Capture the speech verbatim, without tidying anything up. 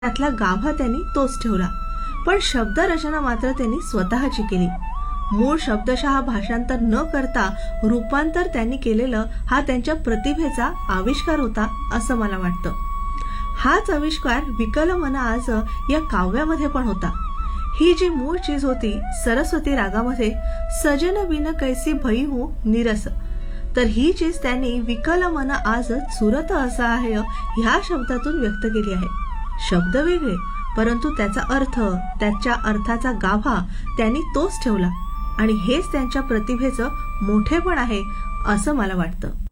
त्यातला गाभा त्यांनी तोच ठेवला, पण शब्दरचना मात्र त्यांनी स्वतःची केली. मूळ शब्दशः भाषांतर न करता रूपांतर त्यांनी केलेलं हा त्यांच्या प्रतिभेचा आविष्कार होता असं मला वाटतं. हाच आविष्कार विकल मन आज या काव्यामध्ये पण होता. ही जी मूळ चीज होती सरस्वती रागामध्ये सजन बिन कैसी भई हूं निरस, तर ही चीज त्यांनी विकल मन आज चुरत असं आहे ह्या शब्दातून व्यक्त केली आहे. शब्द वेगळे, परंतु त्याचा अर्थ, त्याच्या अर्थाचा गाभा त्यांनी तोच ठेवला आणि हेच त्यांच्या प्रतिभेचं मोठेपण आहे असं मला वाटतं.